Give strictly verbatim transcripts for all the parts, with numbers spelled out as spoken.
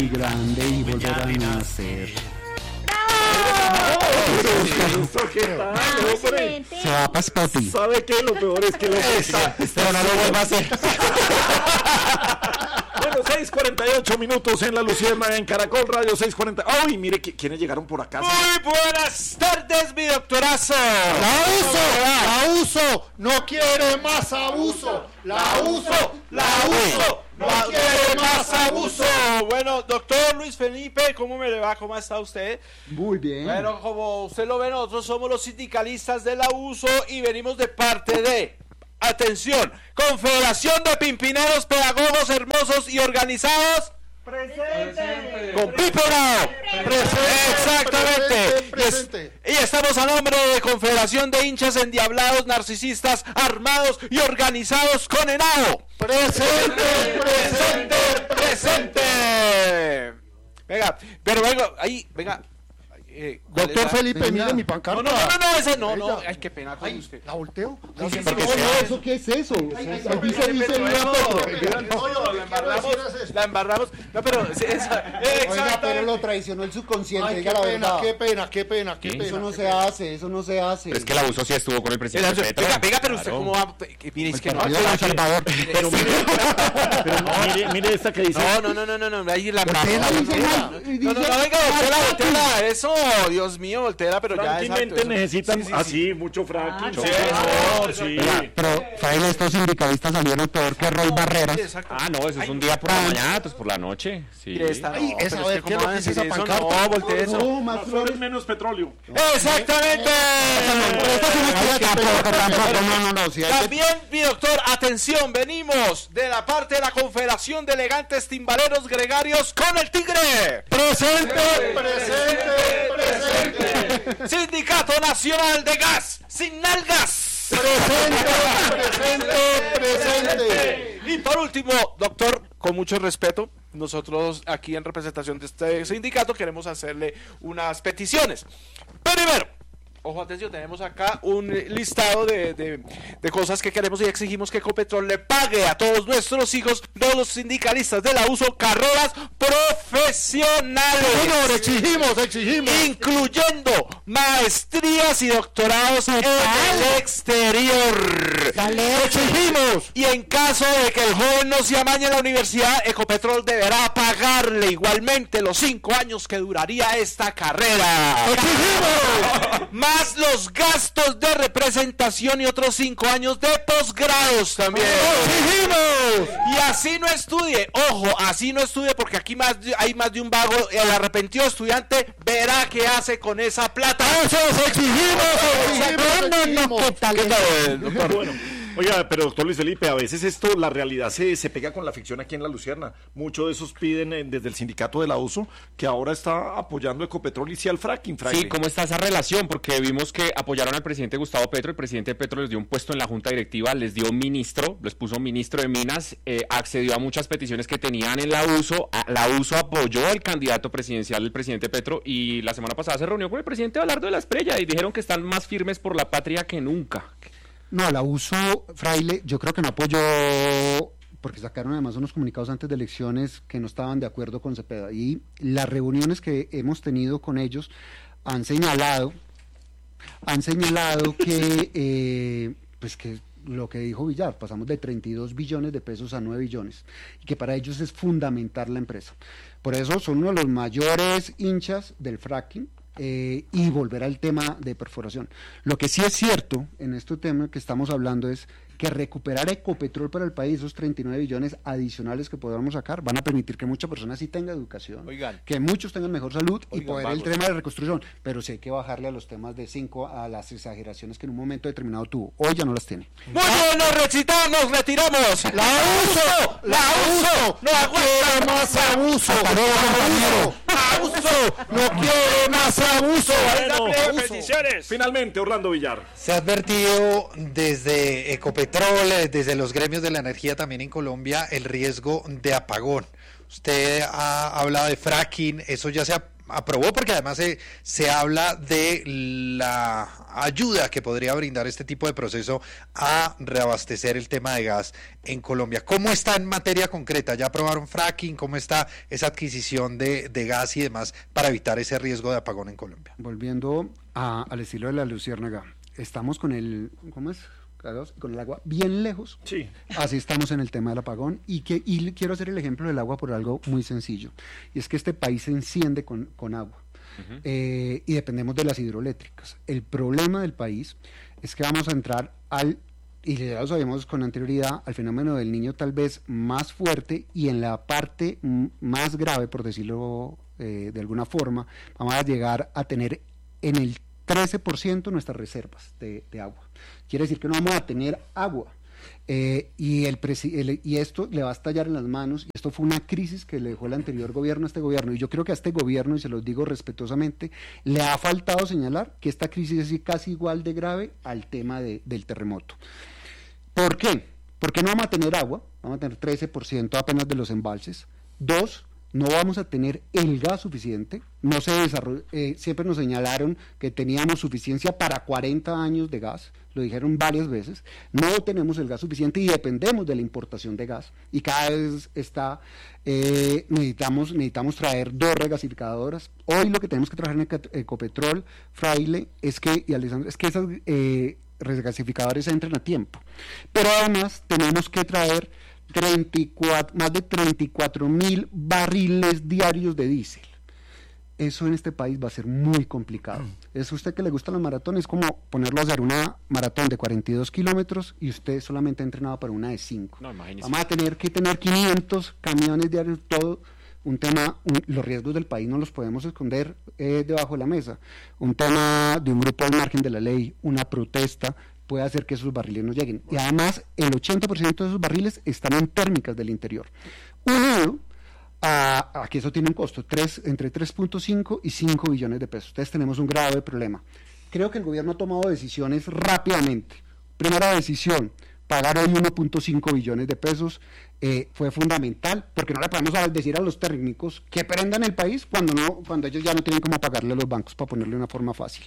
muy grande y volverá a nacer. ¿Qué tal, hombre? Se va para Spotify. ¿Sabe qué? Lo peor es que lo que está... Pero no lo vuelva a hacer. Bueno, seis cuarenta y ocho minutos en La Luciérnaga, en Caracol Radio, seis cuarenta. ¡Ay, mire quiénes llegaron por acá! Muy buenas tardes, mi doctorazo. La uso, la uso, no quiere más abuso. La uso, la uso, no quiere más abuso. Bueno, doctor Luis Felipe, ¿cómo me le va? ¿Cómo está usted? Muy bien. Bueno, como usted lo ve, nosotros somos los sindicalistas del abuso y venimos de parte de... Atención, Confederación de Pimpineros Pedagogos Hermosos y Organizados. Presente. Con Piporao. Presente. Exactamente. Presente. Y, es, y estamos a nombre de Confederación de Hinchas Endiablados, Narcisistas, Armados y Organizados con Henao. Presente, presente, Presente. Venga, pero venga, ahí, venga. Eh, Doctor Felipe, Venga. mire mi pancarta. No, no, no, no, ese no, no. Ella. Ay, qué pena con Ay, usted. ¿la volteo? No, sí, sí, No, sí, no, sí. ¿eso qué es eso? ay, Dice, ay, dice, ay, dice, ay, viva ay, Petro. ay, No, no, la embarramos, la embarramos. No, pero sí, esa, Oiga, pero lo exactamente. traicionó el subconsciente, Ay, diga qué la pena, verdad. qué pena, qué pena, qué Sí. pena. Eso no qué se pena. hace, eso no se hace. Pero es que el abuso sí estuvo con el presidente Petro. Venga, venga, pero usted Claro. cómo va, que- mire, es que no. Partido Conservador. Pero mire, pero no, mire, mire esta que dice... No, no, no, no, no, no, ahí la Voltela, no, dice no, mal, no, no, dice no, no, mal. venga, voltela, voltela, eso, Dios mío, voltela, pero ya, Francamente exacto, eso. necesitan Sí, sí, sí. así, mucho fracking. sí, Sí, sí, señor, sí. Oiga, pero Fraile, estos sindicalistas salieron peor que Roy Barreras. Exacto. Ah, no, eso es un día por la mañana, otros por la noche. Sí. Mire esta, no, Ay, esa, pero a ver, es que ¿qué cómo es lo van a que dice decir esa eso, pancarta? no, voltee eso. No, más Más flores, flores. menos petróleo. Exactamente. Tampoco, tampoco, no, no, no. Si hay que... También, mi doctor, atención, venimos de la parte de la Confederación de Elegantes Timbaleros Gregarios con el Tigre. Presente, presente, presente. Sindicato Nacional de Gas, sin nalgas. Presente, presente, presente. Y por último, doctor, con mucho respeto, nosotros aquí en representación de este sindicato queremos hacerle unas peticiones. Primero, ojo, atención, tenemos acá un listado de, de, de cosas que queremos y exigimos que Ecopetrol le pague a todos nuestros hijos, todos los sindicalistas del abuso, carreras profesionales. Señor, exigimos, exigimos. Incluyendo maestrías y doctorados en el exterior. Exigimos. Y en caso de que el joven no se amañe en la universidad, Ecopetrol deberá pagarle igualmente los cinco años que duraría esta carrera. Exigimos. Más los gastos de representación y otros cinco años de posgrados también. Exigimos. Y así no estudie, ojo, así no estudie porque aquí más de- hay más de un vago. El arrepentido estudiante verá qué hace con esa plata. Eso es, exigimos, exigimos, exigimos. ¿Qué tal, doctor? Bueno, oiga, pero doctor Luis Felipe, a veces esto, la realidad se, se pega con la ficción aquí en La Lucierna. Muchos de esos piden eh, desde el sindicato del abuso que ahora está apoyando Ecopetrol y sí al fracking, Fraile. Sí, ¿cómo está esa relación? Porque vimos que apoyaron al presidente Gustavo Petro, el presidente Petro les dio un puesto en la junta directiva, les dio ministro, les puso ministro de Minas, eh, accedió a muchas peticiones que tenían en la uso, a- la uso apoyó al candidato presidencial del presidente Petro y la semana pasada se reunió con el presidente Abelardo de la Espriella y dijeron que están más firmes por la patria que nunca. No, el abuso, Fraile, yo creo que no apoyó, porque sacaron además unos comunicados antes de elecciones que no estaban de acuerdo con Cepeda. Y las reuniones que hemos tenido con ellos han señalado, han señalado que, eh, pues que lo que dijo Villar, pasamos de treinta y dos billones de pesos a nueve billones, y que para ellos es fundamental la empresa. Por eso son uno de los mayores hinchas del fracking. Eh, y volver al tema de perforación. Lo que sí es cierto en este tema que estamos hablando es que recuperar Ecopetrol para el país, esos treinta y nueve billones adicionales que podamos sacar, van a permitir que muchas personas sí tengan educación, Oigan. que muchos tengan mejor salud y Oigan, poder el vagos. tema de reconstrucción, pero sí hay que bajarle a los temas de cinco, a las exageraciones que en un momento determinado tuvo. Hoy ya no las tiene. Muy bien, nos recitamos, nos retiramos. La uso, la uso, no quiere más abuso. Abuso, abuso, no quiere más abuso. Bueno, Abuso. Peticiones. finalmente, Orlando Villar. Se ha advertido desde Ecopetrol, eh, desde los gremios de la energía también en Colombia, el riesgo de apagón. Usted ha hablado de fracking, eso ya se ha, aprobó porque además se, se habla de la ayuda que podría brindar este tipo de proceso a reabastecer el tema de gas en Colombia. ¿Cómo está en materia concreta? ¿Ya aprobaron fracking? ¿Cómo está esa adquisición de, de gas y demás para evitar ese riesgo de apagón en Colombia? Volviendo a, al estilo de la luciérnaga, estamos con el, ¿cómo es? Con el agua bien lejos. Sí. Así estamos en el tema del apagón y, que, y quiero hacer el ejemplo del agua por algo muy sencillo, y es que este país se enciende con, con agua. Uh-huh. eh, y dependemos de las hidroeléctricas. El problema del país es que vamos a entrar al, y ya lo sabíamos con anterioridad, al fenómeno del Niño tal vez más fuerte, y en la parte m- más grave, por decirlo eh, de alguna forma, vamos a llegar a tener en el trece por ciento nuestras reservas de, de agua. Quiere decir que no vamos a tener agua. Eh, y, el, presi- el y esto le va a estallar en las manos, y esto fue una crisis que le dejó el anterior gobierno a este gobierno, y yo creo que a este gobierno, y se los digo respetuosamente, le ha faltado señalar que esta crisis es casi igual de grave al tema de, del terremoto. ¿Por qué? Porque no vamos a tener agua, vamos a tener trece por ciento apenas de los embalses. Dos, no vamos a tener el gas suficiente. No se desarrolló, eh, siempre nos señalaron que teníamos suficiencia para cuarenta años de gas, lo dijeron varias veces. No tenemos el gas suficiente y dependemos de la importación de gas, y cada vez está eh, necesitamos necesitamos traer dos regasificadoras. Hoy lo que tenemos que trabajar en Ecopetrol, Fraile, es que y Alessandro, es que esas eh, regasificadores entren a tiempo, pero además tenemos que traer treinta y cuatro, más de treinta y cuatro mil barriles diarios de diésel. Eso en este país va a ser muy complicado. Es usted que le gustan los maratones, es como ponerlo a hacer una maratón de cuarenta y dos kilómetros y usted solamente ha entrenado para una de cinco. No, vamos a tener que tener quinientos camiones diarios, todo un tema, un, los riesgos del país no los podemos esconder eh, debajo de la mesa. Un tema de un grupo al margen de la ley, una protesta, puede hacer que esos barriles no lleguen. Y además, el ochenta por ciento de esos barriles están en térmicas del interior. Unido a, a que eso tiene un costo, tres, entre tres punto cinco y cinco billones de pesos. Entonces tenemos un grave problema. Creo que el gobierno ha tomado decisiones rápidamente. Primera decisión, pagar hoy uno punto cinco billones de pesos eh, fue fundamental, porque no le podemos decir a los técnicos que prendan el país cuando, no, cuando ellos ya no tienen cómo pagarle a los bancos, para ponerle una forma fácil.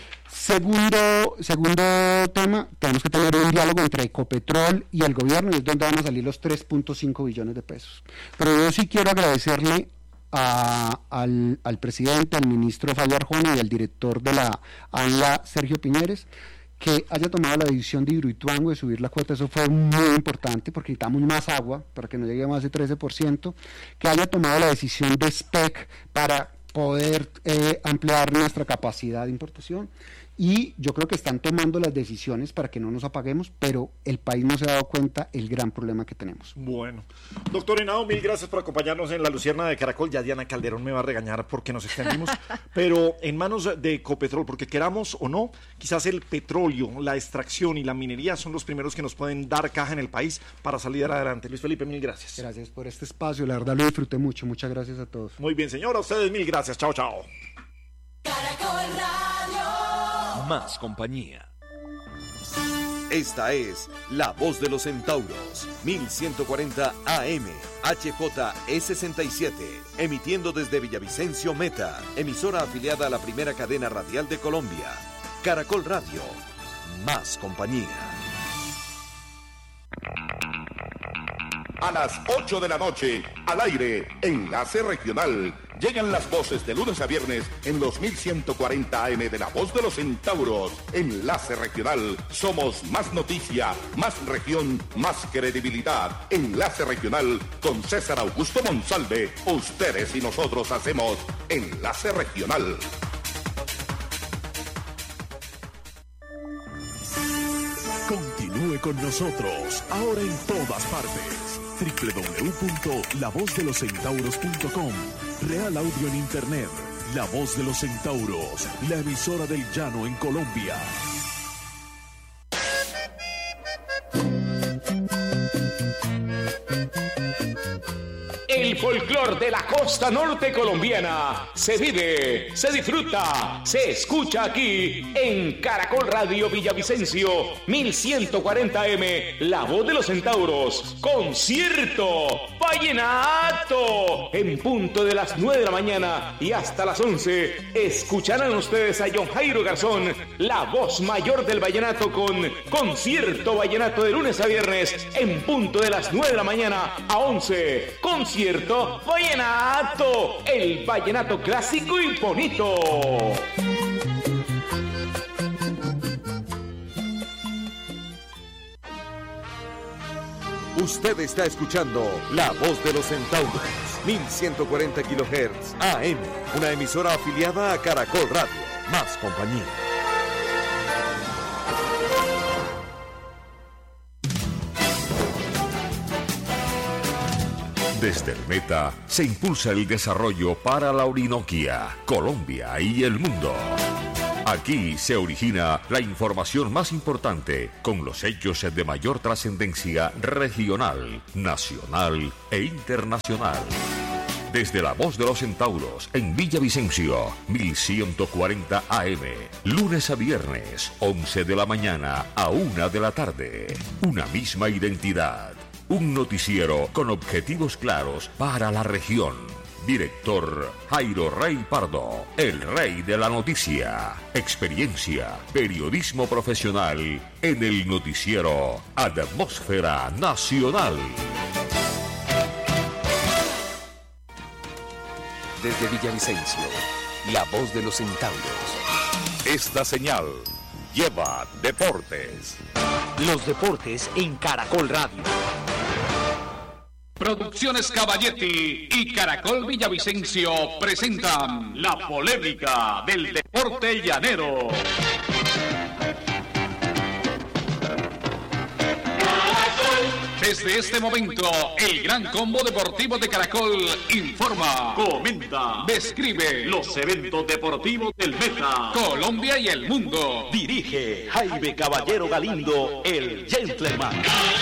Segundo, segundo tema, tenemos que tener un diálogo entre Ecopetrol y el gobierno, y es donde van a salir los tres punto cinco billones de pesos. Pero yo sí quiero agradecerle a, al, al presidente, al ministro Fabio Arjona y al director de la ANLA, Sergio Piñeres, que haya tomado la decisión de Hidroituango de subir la cuota. Eso fue muy importante porque necesitamos más agua para que no llegue a más de trece por ciento, que haya tomado la decisión de S P E C para poder eh, ampliar nuestra capacidad de importación. Y yo creo que están tomando las decisiones para que no nos apaguemos, pero el país no se ha dado cuenta el gran problema que tenemos. Bueno, doctor Henao, mil gracias por acompañarnos en La Lucierna de Caracol. Ya Diana Calderón me va a regañar porque nos extendimos, pero en manos de Ecopetrol, porque queramos o no, quizás el petróleo, la extracción y la minería son los primeros que nos pueden dar caja en el país para salir adelante. Luis Felipe, mil gracias. Gracias por este espacio, la verdad lo disfruté mucho. Muchas gracias a todos. Muy bien, señora, a ustedes mil gracias. Chao, chao. Caracol Radio. Más compañía. Esta es La Voz de los Centauros, mil ciento cuarenta A M, H J E sesenta y siete, emitiendo desde Villavicencio Meta, emisora afiliada a la primera cadena radial de Colombia. Caracol Radio, más compañía. A las ocho de la noche, al aire, Enlace Regional. Llegan las voces de lunes a viernes en los mil ciento cuarenta A M de La Voz de los Centauros. Enlace Regional. Somos más noticia, más región, más credibilidad. Enlace Regional con César Augusto Monsalve. Ustedes y nosotros hacemos Enlace Regional. Continúe con nosotros, ahora en todas partes. doble u doble u doble u punto la voz de los centauros punto com. Real Audio en Internet. La Voz de los Centauros, la emisora del llano en Colombia. El folclore mayor de la costa norte colombiana. Se vive, se disfruta, se escucha aquí en Caracol Radio Villavicencio, mil ciento cuarenta eme, La Voz de los Centauros. Concierto Vallenato. En punto de las nueve de la mañana y hasta las once, escucharán ustedes a John Jairo Garzón, la voz mayor del vallenato, con Concierto Vallenato de lunes a viernes en punto de las nueve de la mañana a once. Concierto Vallenato, el vallenato clásico y bonito. Usted está escuchando La Voz de los Centauros, mil ciento cuarenta kilohertz A M, una emisora afiliada a Caracol Radio. Más compañía. Desde el Meta se impulsa el desarrollo para la Orinoquia, Colombia y el mundo. Aquí se origina la información más importante con los hechos de mayor trascendencia regional, nacional e internacional. Desde La Voz de los Centauros en Villavicencio, mil ciento cuarenta A M, lunes a viernes, once de la mañana a una de la tarde. Una misma identidad. Un noticiero con objetivos claros para la región. Director Jairo Rey Pardo, el rey de la noticia. Experiencia, periodismo profesional en el noticiero Atmósfera Nacional. Desde Villavicencio, La Voz de los Centauros. Esta señal lleva deportes. Los deportes en Caracol Radio. Producciones Caballetti y Caracol Villavicencio presentan la polémica del deporte llanero. Desde este momento, el Gran Combo Deportivo de Caracol informa, comenta, describe los eventos deportivos del Meta, Colombia y el mundo. Dirige Jaime Caballero Galindo, el gentleman.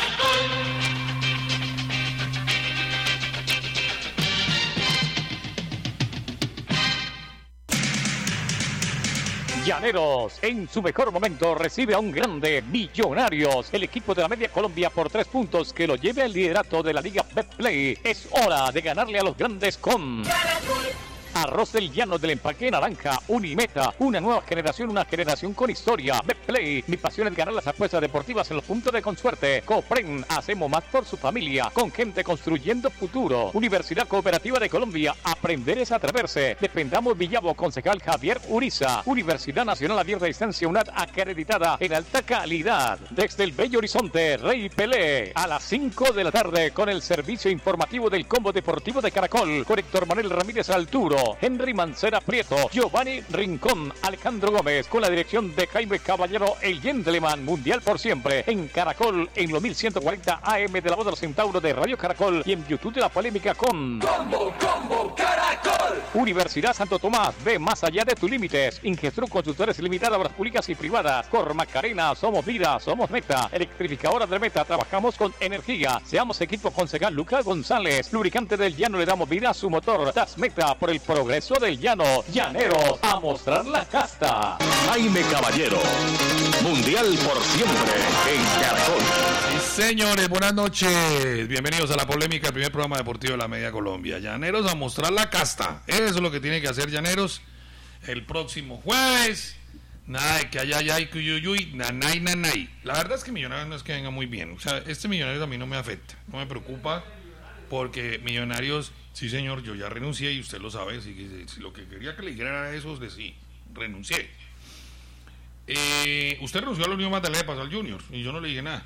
Llaneros, en su mejor momento, recibe a un grande, Millonarios, el equipo de la Media Colombia por tres puntos que lo lleve al liderato de la Liga Betplay. Es hora de ganarle a los grandes con Arroz del Llano del Empaque Naranja, Unimeta, una nueva generación, una generación con historia. Betplay, mi pasión es ganar las apuestas deportivas en los puntos de consuerte. Copren, hacemos más por su familia, con gente construyendo futuro. Universidad Cooperativa de Colombia, aprender es atreverse. Dependamos Villavo, concejal Javier Uriza. Universidad Nacional Abierta a Distancia U N A D, acreditada en alta calidad. Desde el Bello Horizonte, Rey Pelé, a las cinco de la tarde, con el servicio informativo del Combo Deportivo de Caracol, con Héctor Manuel Ramírez Alturo, Henry Mancera Prieto, Giovanni Rincón, Alejandro Gómez, con la dirección de Jaime Caballero, el gentleman mundial por siempre, en Caracol, en los mil ciento cuarenta A M de La Voz de los Centauros de Radio Caracol, y en YouTube de la polémica con Combo, Combo, Caracol. Universidad Santo Tomás, ve más allá de tus límites. Ingestruc Consultores Limitada, obras públicas y privadas. Cor Macarena, somos vida, somos Meta. Electrificadora de Meta, trabajamos con energía. Seamos equipo concejal Lucas González. Lubricante del Llano, le damos vida a su motor. Das Meta, por el progreso del llano. Llaneros, a mostrar la casta. Jaime Caballero, mundial por siempre en Caracol. Señores, buenas noches. Bienvenidos a La Polémica, el primer programa deportivo de la Media Colombia. Llaneros, a mostrar la casta. Eso es lo que tiene que hacer Llaneros el próximo jueves. Nada de que haya ya y cuyuyuy, nanay, nanay. La verdad es que Millonarios no es que venga muy bien. O sea, este Millonarios a mí no me afecta, no me preocupa, porque Millonarios, sí señor, yo ya renuncié y usted lo sabe, así que si lo que quería que le dijeran a esos de sí, renuncié. Eh, usted renunció a la Unión Magdalena, pasó al Junior y yo no le dije nada.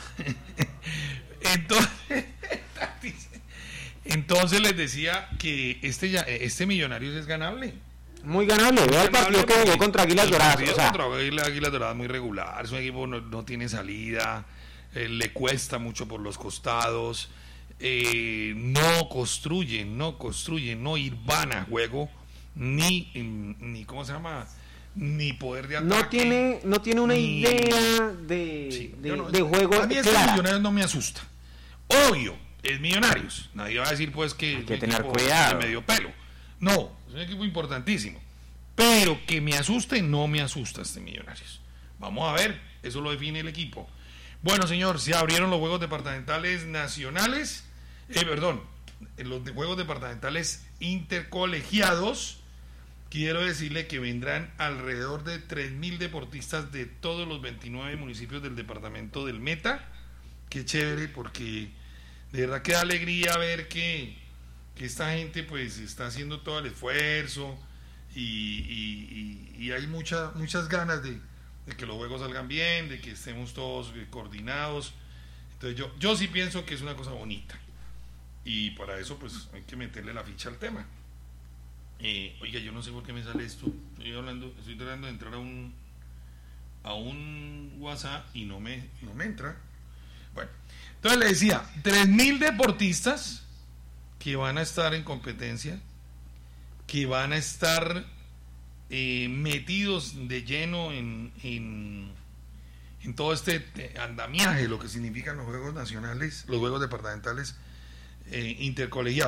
Entonces, entonces les decía que este, ya, este Millonarios es ganable. Muy ganable, vea el partido que jugó contra Águilas Doradas. O sea, contra Águilas Doradas muy regular, es un equipo no, no tiene salida, eh, le cuesta mucho por los costados, eh, no construyen, no construyen, no ir van a juego, ni, ni ¿cómo se llama? Ni poder de ataque. No tiene, no tiene una ni... idea de, sí, de, no, de juego. A mí este Millonarios no me asusta. Obvio, es Millonarios. Nadie va a decir pues que Hay que es un tener equipo cuidado. de medio pelo. No, es un equipo importantísimo. Pero que me asuste, no me asusta este Millonarios. Vamos a ver, eso lo define el equipo. Bueno, señor, se abrieron los juegos departamentales nacionales, eh, perdón, los de juegos departamentales intercolegiados. Quiero decirle que vendrán alrededor de tres mil deportistas de todos los veintinueve municipios del departamento del Meta. Qué chévere, porque de verdad que da alegría ver que, que esta gente pues está haciendo todo el esfuerzo y, y, y, y hay mucha, muchas ganas de, de que los juegos salgan bien, de que estemos todos eh, coordinados. Entonces yo, yo sí pienso que es una cosa bonita y para eso pues hay que meterle la ficha al tema. Eh, oiga, yo no sé por qué me sale esto. Estoy hablando, estoy tratando de entrar a un a un WhatsApp y no me, no me entra. Bueno, entonces le decía, tres mil deportistas que van a estar en competencia, que van a estar eh, metidos de lleno en, en, en todo este andamiaje, lo que significan los juegos nacionales, los juegos departamentales eh, intercolegiados.